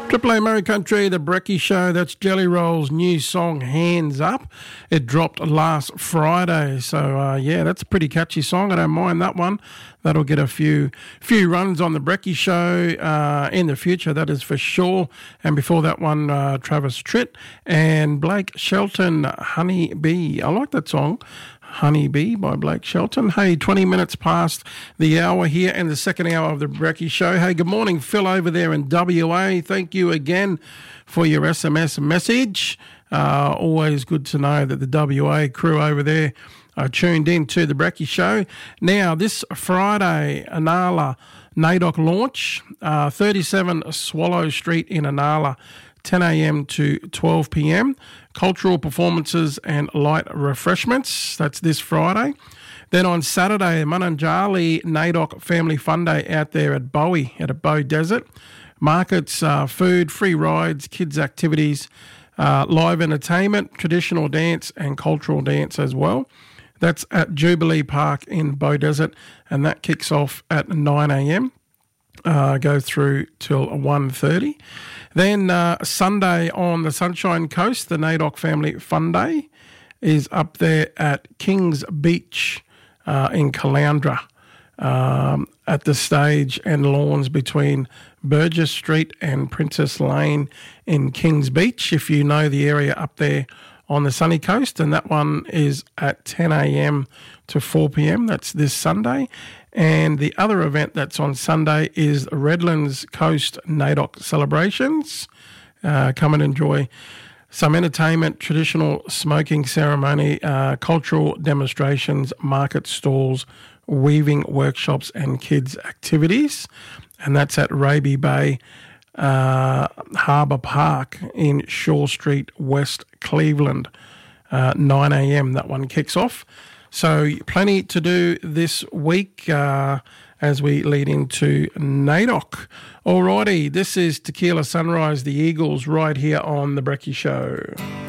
Triple A Murray Country, the Brekkie Show. That's Jelly Roll's new song, Hands Up. It dropped last Friday. So, yeah, that's a pretty catchy song. I don't mind that one. That'll get a few runs on the Brekkie Show in the future, that is for sure. And before that one, Travis Tritt and Blake Shelton, Honey Bee. I like that song. Honey Bee by Blake Shelton. Hey, 20 minutes past the hour here in the second hour of the Brekkie Show. Hey, good morning, Phil over there in WA. Thank you again for your SMS message. Always good to know that the WA crew over there are tuned in to the Brekkie Show. Now, this Friday, Inala NAIDOC launch, 37 Swallow Street in Inala, 10 a.m. to 12 p.m. Cultural performances and light refreshments. That's this Friday. Then on Saturday, Mununjali NAIDOC Family Fun Day out there at Bowie, at a Bow Desert. Markets, food, free rides, kids' activities, live entertainment, traditional dance and cultural dance as well. That's at Jubilee Park in Bow Desert, and that kicks off at 9 a.m. Go through till 1:30. Then Sunday on the Sunshine Coast, the NAIDOC Family Fun Day is up there at Kings Beach in Caloundra, at the stage and lawns between Burgess Street and Princess Lane in Kings Beach, if you know the area up there on the sunny coast. And that one is at 10 a.m. to 4 p.m. That's this Sunday. And the other event that's on Sunday is Redlands Coast NAIDOC Celebrations. Come and enjoy some entertainment, traditional smoking ceremony, cultural demonstrations, market stalls, weaving workshops and kids' activities. And that's at Raby Bay Harbour Park in Shaw Street, West Cleveland, 9 a.m. That one kicks off. So plenty to do this week as we lead into NAIDOC. Alrighty, this is Tequila Sunrise, the Eagles, right here on the Brekkie Show.